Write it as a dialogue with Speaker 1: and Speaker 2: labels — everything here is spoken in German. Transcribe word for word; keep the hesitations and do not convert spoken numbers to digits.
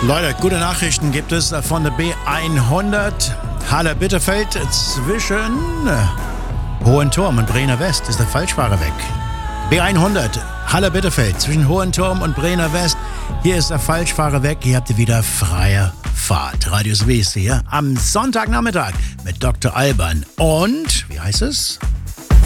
Speaker 1: Leute, gute Nachrichten gibt es von der B hundert. Halle-Bitterfeld zwischen Hohenturm und Brenner West ist der Falschfahrer weg. B hundert, Halle-Bitterfeld zwischen Hohenturm und Brenner West. Hier ist der Falschfahrer weg. Hier habt ihr wieder freie Fahrt. Radio S W ist hier am Sonntagnachmittag mit Doktor Alban. Und, wie heißt es?